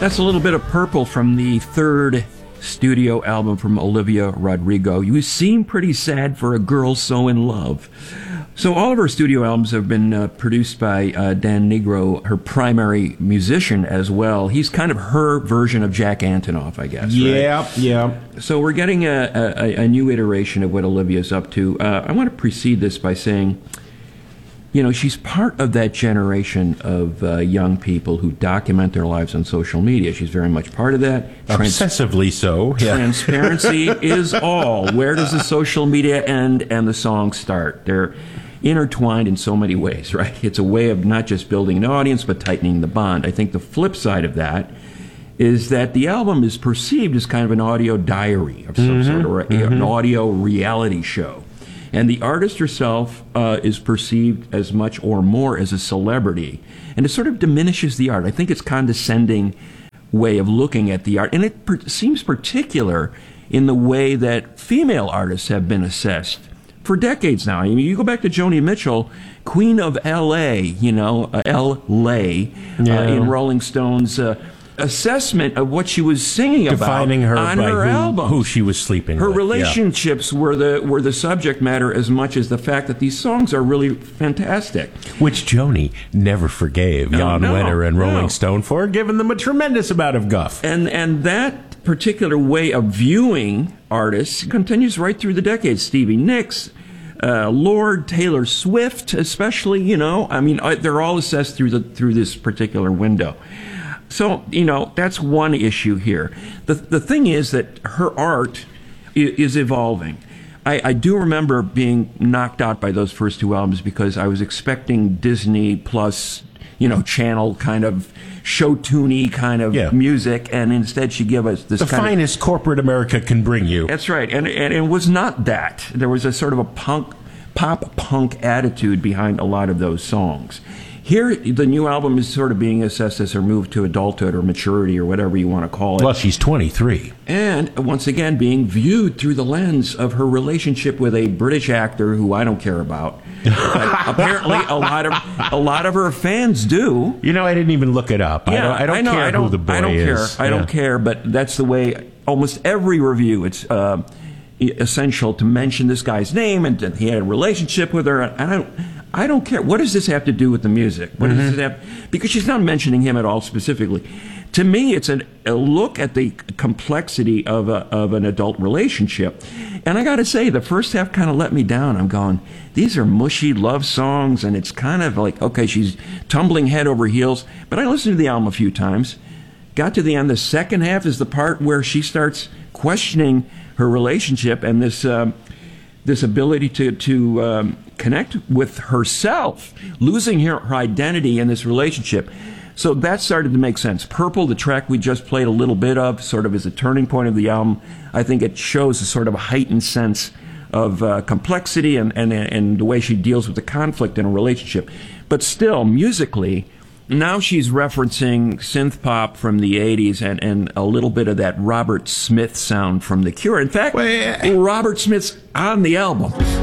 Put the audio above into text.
That's a little bit of Purple from the third studio album from Olivia Rodrigo. You seem pretty sad for a girl so in love. So all of her studio albums have been produced by Dan Nigro, her primary musician as well. He's kind of her version of Jack Antonoff, I guess. Yeah, right? yeah. So we're getting a new iteration of what Olivia's up to. I want to precede this by saying, you know, she's part of that generation of young people who document their lives on social media. She's very much part of that. Obsessively so. Yeah. Transparency is all. Where does the social media end and the song start? They're intertwined in so many ways, right? It's a way of not just building an audience, but tightening the bond. I think the flip side of that is that the album is perceived as kind of an audio diary of some sort, or an audio reality show. And the artist herself is perceived as much or more as a celebrity. And it sort of diminishes the art. I think it's condescending way of looking at the art. And it seems particular in the way that female artists have been assessed for decades now. I mean, you go back to Joni Mitchell, Queen of L.A., you know, L.A., in Rolling Stone's assessment of what she was singing defining about her on by her album. Who she was sleeping her with. relationships were the subject matter as much as the fact that these songs are really fantastic. Which Joni never forgave Jan Wenner and Rolling Stone for, giving them a tremendous amount of guff. And that particular way of viewing artists continues right through the decades. Stevie Nicks, Lord, Taylor Swift, especially, you know, I mean, they're all assessed through this particular window. So, you know, that's one issue here. The thing is that her art is evolving. I do remember being knocked out by those first two albums because I was expecting Disney plus, you know, channel kind of show-tuney kind of music, and instead she gave us this the kind finest corporate America can bring you. That's right, and it was not that. There was a sort of a pop punk attitude behind a lot of those songs. Here, the new album is sort of being assessed as her move to adulthood or maturity or whatever you want to call it. Well, she's 23. And, once again, being viewed through the lens of her relationship with a British actor who I don't care about. But apparently, a lot of her fans do. You know, I didn't even look it up. Yeah, I don't care who the boy is. I don't care, but that's the way almost every review, it's essential to mention this guy's name and that he had a relationship with her. And I don't care. What does this have to do with the music? What does it have? Because she's not mentioning him at all specifically. To me, it's a look at the complexity of an adult relationship. And I got to say, the first half kind of let me down. I'm going, these are mushy love songs, and it's kind of like, okay, she's tumbling head over heels. But I listened to the album a few times. Got to the end. The second half is the part where she starts questioning her relationship and this ability to connect with herself, losing her identity in this relationship. So that started to make sense. Purple, the track we just played a little bit of, sort of is a turning point of the album. I think it shows a sort of a heightened sense of complexity and the way she deals with the conflict in a relationship. But still, musically, now she's referencing synth pop from the 80s and a little bit of that Robert Smith sound from The Cure. In fact, Robert Smith's on the album.